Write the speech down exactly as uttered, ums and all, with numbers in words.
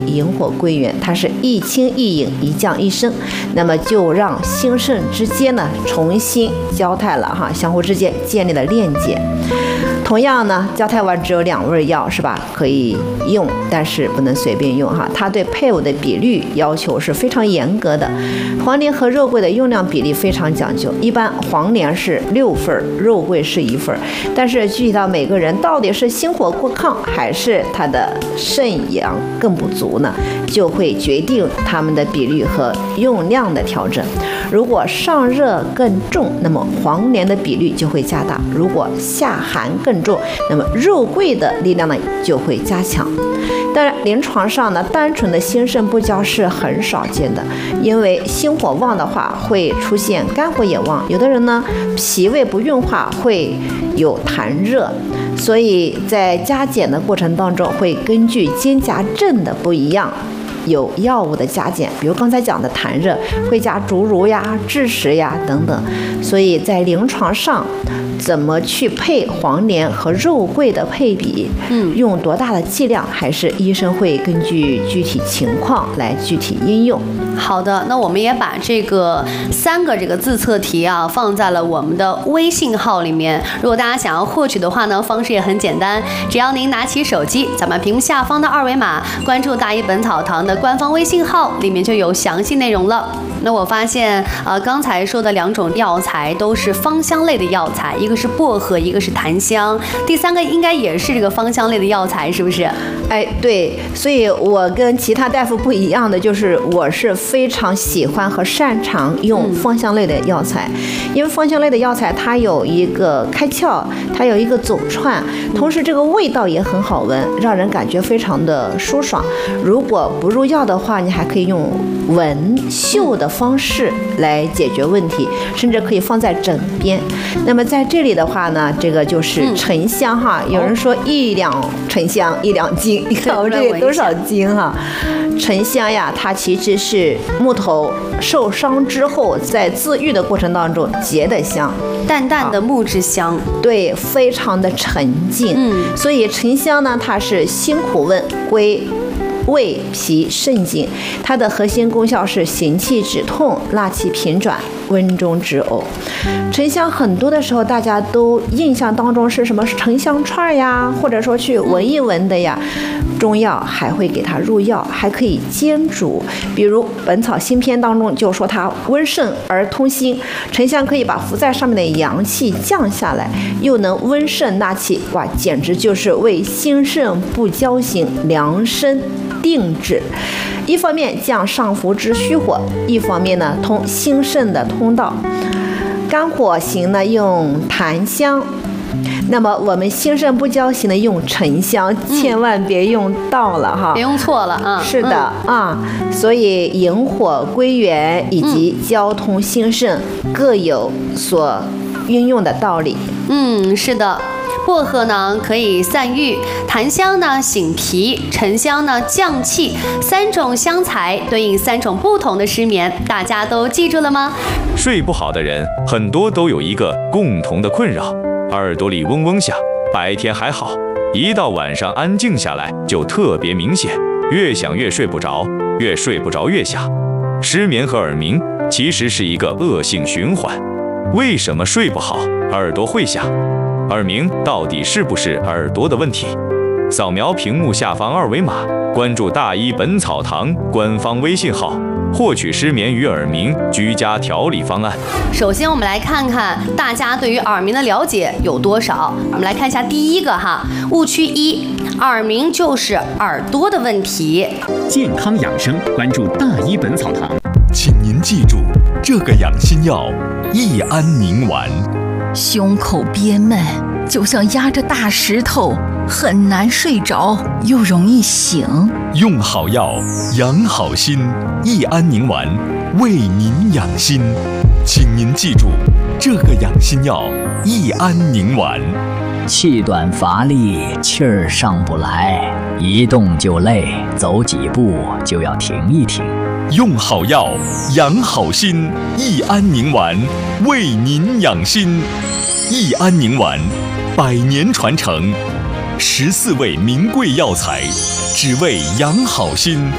引火归元，它是一清一隐，一降一升，那么就让心肾之间呢重新交泰了哈，相互之间建立了链接。同样呢，交泰丸只有两味药是吧？可以用，但是不能随便用哈。它对配偶的比率要求是非常严格的。黄连和肉桂的用量比例非常讲究，一般黄连是六份，肉桂是一份。但是具体到每个人到底是心火过亢，还是他的肾阳更不足呢，就会决定它们的比率和用量的调整。如果上热更重，那么黄连的比率就会加大；如果下寒更重，那么肉桂的力量呢就会加强。当然，临床上呢，单纯的心肾不交是很少见的，因为心火旺的话会出现肝火也旺，有的人呢脾胃不运化会有痰热，所以在加减的过程当中会根据兼夹症的不一样，有药物的加减，比如刚才讲的痰热会加竹茹呀、枳实呀等等，所以在临床上怎么去配黄连和肉桂的配比，嗯，用多大的剂量，还是医生会根据具体情况来具体应用。 好的，那我们也把这个三个这个自测题啊放在了我们的微信号里面。如果大家想要获取的话呢，方式也很简单，只要您拿起手机，咱们屏幕下方的二维码，关注大医本草堂的官方微信号，里面就有详细内容了。那我发现，呃，刚才说的两种药材都是芳香类的药材，一个是薄荷，一个是檀香，第三个应该也是这个芳香类的药材，是不是？ 哎，对，所以我跟其他大夫不一样的就是，我是非常喜欢和擅长用芳香类的药材，嗯、因为芳香类的药材它有一个开窍，它有一个走串，同时这个味道也很好闻，让人感觉非常的舒爽。如果不入药的话，你还可以用闻嗅的方式来解决问题，甚至可以放在枕边。那么在这里的话呢，这个就是沉香哈，嗯、有人说一两沉香一两斤，你看我这里多少斤哈？沉香呀，它其实是木头受伤之后在自愈的过程当中结的香， 淡淡的木质香， 对，非常的沉静。嗯，所以沉香呢，它是辛苦温，归胃脾肾经，它的核心功效是行气止痛、纳气平转、温中止呕。沉香很多的时候大家都印象当中是什么沉香串呀，或者说去闻一闻的呀，中药还会给它入药，还可以煎煮。比如《本草新篇》当中就说它温肾而通心，沉香可以把浮在上面的阳气降下来，又能温肾纳气，哇，简直就是为心肾不交行量身定制。一方面降上浮之虚火，一方面呢通心肾的通道。肝火型呢用檀香，那么我们心肾不交型的用沉香，嗯、千万别用到了哈， 别用错了啊。 是的、嗯、啊，所以引火归元以及交通心肾、嗯、各有所运用的道理。 嗯，是的。薄荷呢可以散郁，檀香呢醒脾，沉香呢降气，三种香材对应三种不同的失眠，大家都记住了吗？ 睡不好的人很多都有一个共同的困扰，耳朵里嗡嗡响，白天还好，一到晚上安静下来就特别明显，越想越睡不着，越睡不着越想。失眠和耳鸣其实是一个恶性循环。为什么睡不好耳朵会响？耳鸣到底是不是耳朵的问题？扫描屏幕下方二维码，关注大医本草堂官方微信号，获取失眠与耳鸣居家调理方案。 首先我们来看看大家对于耳鸣的了解有多少。我们来看一下第一个哈，误区一，耳鸣就是耳朵的问题。 健康养生，关注大医本草堂。 请您记住，这个养心药益安宁丸。 胸口憋闷，就像压着大石头，很难睡着，又容易醒。 用好药，养好心，益安宁丸为您养心。请您记住，这个养心药益安宁丸。 气短乏力，气儿上不来，一动就累，走几步就要停一停。 用好药，养好心，益安宁丸为您养心。益安宁丸，百年传承，十四味名贵药材，只为养好心。